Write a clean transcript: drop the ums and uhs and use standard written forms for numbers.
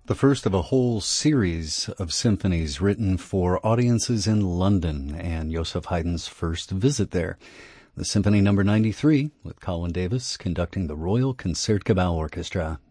the first of a whole series of symphonies written for audiences in London and Joseph Haydn's first visit there. The Symphony No. 93, with Colin Davis conducting the Royal Concertgebouw Orchestra.